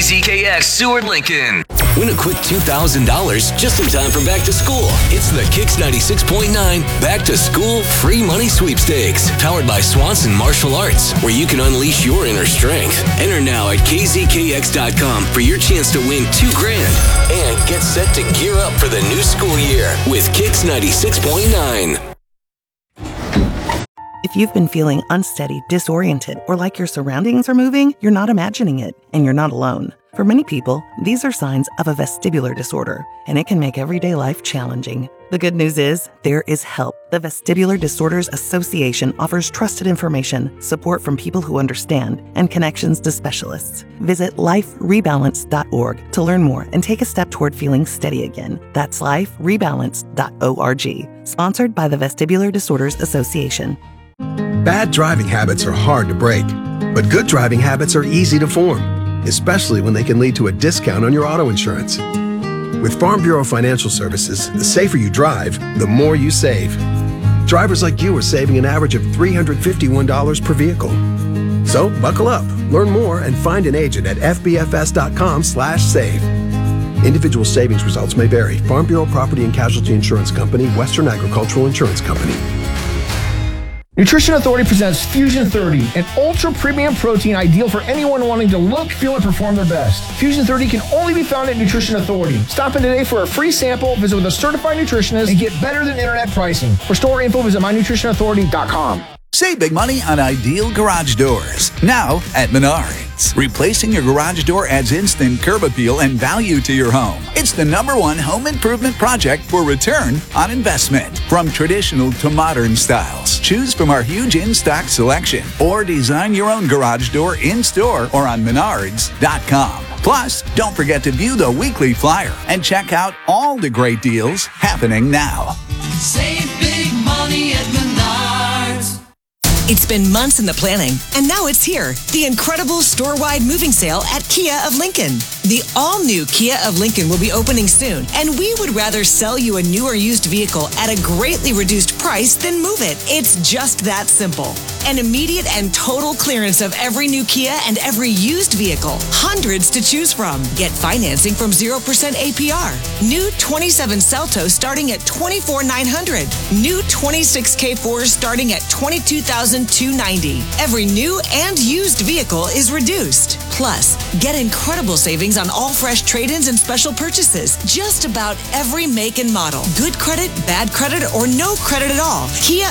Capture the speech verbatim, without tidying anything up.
Z K X Seward Lincoln. Win a quick two thousand dollars just in time for back to school. It's the Kicks ninety-six point nine Back to School Free Money Sweepstakes, powered by Swanson Martial Arts, where you can unleash your inner strength. Enter now at K Z K X dot com for your chance to win two grand and get set to gear up for the new school year with Kicks ninety-six point nine. If you've been feeling unsteady, disoriented, or like your surroundings are moving, you're not imagining it, and you're not alone. For many people, these are signs of a vestibular disorder, and it can make everyday life challenging. The good news is, there is help. The Vestibular Disorders Association offers trusted information, support from people who understand, and connections to specialists. Visit life rebalance dot org to learn more and take a step toward feeling steady again. That's life rebalance dot org. Sponsored by the Vestibular Disorders Association. Bad driving habits are hard to break, but good driving habits are easy to form, especially when they can lead to a discount on your auto insurance. With Farm Bureau Financial Services, the safer you drive, the more you save. Drivers like you are saving an average of three hundred fifty-one dollars per vehicle. So buckle up, learn more, and find an agent at f b f s dot com slash save. Individual savings results may vary. Farm Bureau Property and Casualty Insurance Company, Western Agricultural Insurance Company. Nutrition Authority presents Fusion thirty, an ultra-premium protein ideal for anyone wanting to look, feel, and perform their best. Fusion thirty can only be found at Nutrition Authority. Stop in today for a free sample, visit with a certified nutritionist, and get better than internet pricing. For store info, visit my nutrition authority dot com. Save big money on Ideal Garage Doors, now at Menards. Replacing your garage door adds instant curb appeal and value to your home. It's the number one home improvement project for return on investment. From traditional to modern styles, choose from our huge in-stock selection or design your own garage door in-store or on menards dot com. Plus, don't forget to view the weekly flyer and check out all the great deals happening now. Save big money at Menards. It's been months in the planning, and now it's here. The incredible store-wide moving sale at Kia of Lincoln. The all-new Kia of Lincoln will be opening soon, and we would rather sell you a new or used vehicle at a greatly reduced price than move it. It's just that simple. An immediate and total clearance of every new Kia and every used vehicle. Hundreds to choose from. Get financing from zero percent A P R. New twenty-seven Celtos starting at twenty-four thousand nine hundred dollars. New twenty-six K fours starting at twenty-two thousand two hundred ninety dollars. Every new and used vehicle is reduced. Plus, get incredible savings on all fresh trade-ins and special purchases. Just about every make and model. Good credit, bad credit, or no credit at all. Kia